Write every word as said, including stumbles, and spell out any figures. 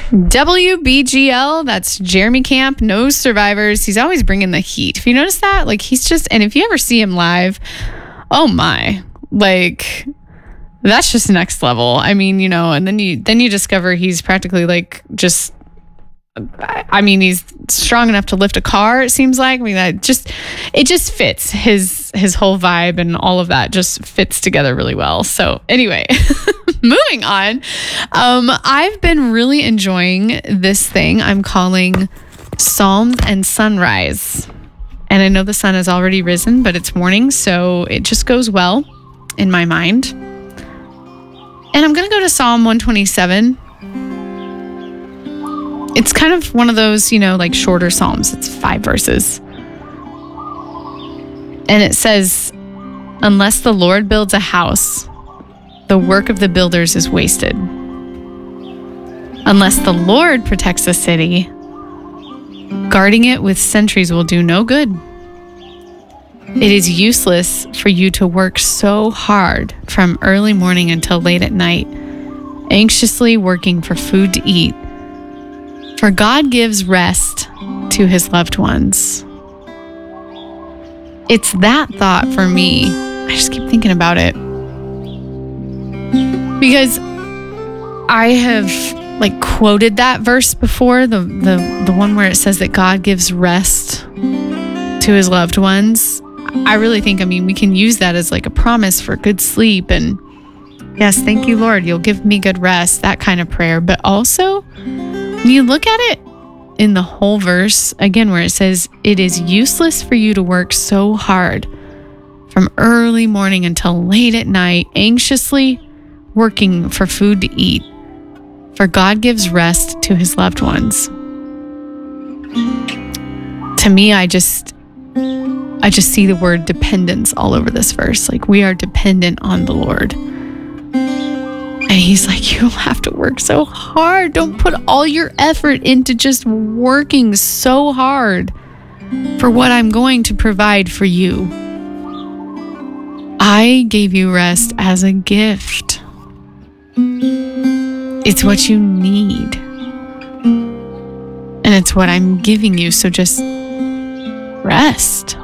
W B G L, that's Jeremy Camp, no survivors. He's always bringing the heat. If you notice that, like he's just, and if you ever see him live, oh my, like that's just next level. I mean, you know, and then you, then you discover he's practically like just, I mean, he's strong enough to lift a car, it seems like. I mean, that just, it just fits his, his whole vibe and all of that just fits together really well. So anyway, moving on. Um, I've been really enjoying this thing I'm calling Psalms and Sunrise. And I know the sun has already risen, but it's morning, so it just goes well in my mind. And I'm going to go to Psalm one twenty-seven. It's kind of one of those, you know, like shorter Psalms. It's five verses. And it says, unless the Lord builds a house, the work of the builders is wasted. Unless the Lord protects a city, guarding it with sentries will do no good. It is useless for you to work so hard from early morning until late at night, anxiously working for food to eat. For God gives rest to his loved ones. It's that thought for me. I just keep thinking about it. Because I have like quoted that verse before, the, the, the one where it says that God gives rest to his loved ones. I really think, I mean, we can use that as like a promise for good sleep and yes, thank you, Lord, you'll give me good rest, that kind of prayer. But also, when you look at it in the whole verse, again, where it says, it is useless for you to work so hard from early morning until late at night, anxiously working for food to eat, for God gives rest to his loved ones. To me, I just, I just see the word dependence all over this verse. Like we are dependent on the Lord. And he's like, you don't have to work so hard. Don't put all your effort into just working so hard for what I'm going to provide for you. I gave you rest as a gift. It's what you need. And it's what I'm giving you. So just rest.